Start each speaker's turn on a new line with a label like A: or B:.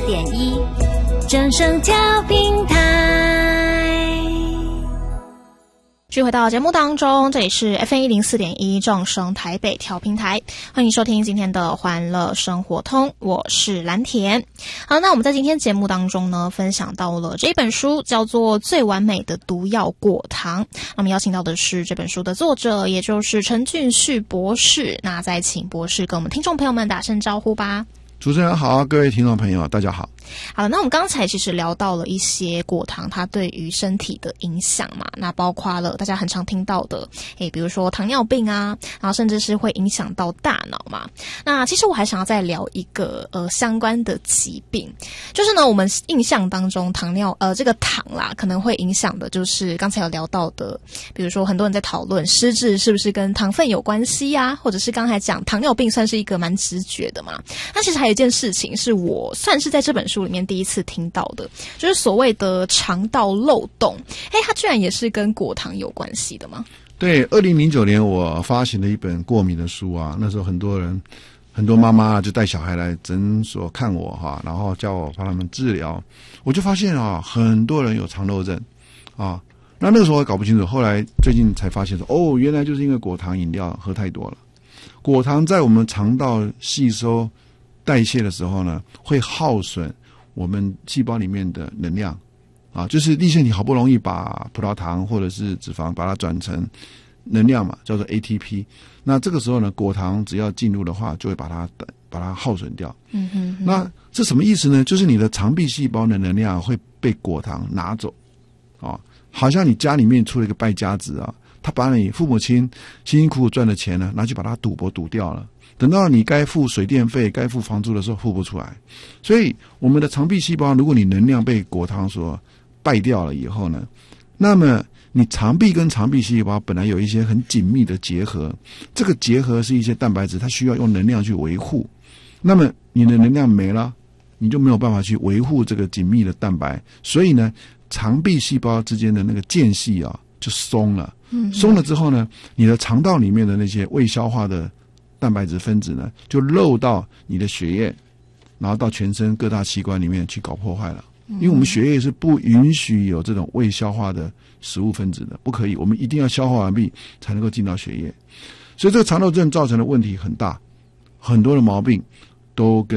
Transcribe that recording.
A: 104.1正声调频台。继续回到节目当中，这里是 FM104.1 正声台北调频台，欢迎收听今天的欢乐生活通，我是蓝田。好，那我们在今天节目当中呢，分享到了这本书叫做《最完美的毒药果糖》，那么邀请到的是这本书的作者，也就是陈俊旭博士。那再请博士跟我们听众朋友们打声招呼吧。
B: 主持人好，各位听众朋友大家好。
A: 好了，那我们刚才其实聊到了一些果糖它对于身体的影响嘛，那包括了大家很常听到的比如说糖尿病啊，然后甚至是会影响到大脑嘛。那其实我还想要再聊一个相关的疾病，就是呢我们印象当中这个糖啦可能会影响的就是刚才有聊到的，比如说很多人在讨论失智是不是跟糖分有关系啊，或者是刚才讲糖尿病算是一个蛮直觉的嘛。那其实还有一件事情是我算是在这本书里面第一次听到的，就是所谓的肠道漏洞，它居然也是跟果糖有关系的吗？
B: 对，2009年我发行了一本过敏的书啊，那时候很多妈妈就带小孩来诊所看我哈，然后叫我帮他们治疗，我就发现啊，很多人有肠漏症啊。那个时候我搞不清楚，后来最近才发现说，原来就是因为果糖饮料喝太多了。果糖在我们肠道吸收代谢的时候呢，会耗损我们细胞里面的能量啊，就是粒线体好不容易把葡萄糖或者是脂肪把它转成能量嘛，叫做 ATP。那这个时候呢，果糖只要进入的话，就会把它耗损掉。那这什么意思呢？就是你的肠壁细胞的能量会被果糖拿走啊，好像你家里面出了一个败家子啊，他把你父母亲辛辛苦苦赚的钱呢，拿去把它赌博赌掉了。等到你该付水电费、该付房租的时候付不出来，所以我们的肠壁细胞，如果你能量被果糖所败掉了以后呢，那么你肠壁跟肠壁细胞本来有一些很紧密的结合，这个结合是一些蛋白质，它需要用能量去维护。那么你的能量没了，你就没有办法去维护这个紧密的蛋白，所以呢，肠壁细胞之间的那个间隙啊就松了。松了之后呢，你的肠道里面的那些未消化的蛋白质分子呢，就漏到你的血液，然后到全身各大器官里面去搞破坏了。因为我们血液是不允许有这种未消化的食物分子的，不可以，我们一定要消化完毕才能够进到血液。所以这个肠漏症造成的问题很大，很多的毛病都跟